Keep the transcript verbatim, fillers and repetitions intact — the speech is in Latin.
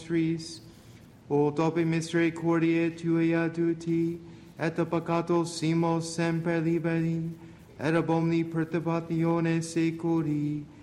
nostris, o dope misericordiae Tuae adduti, et peccatos simos semper liberi, et ab omni perturbatione seculi,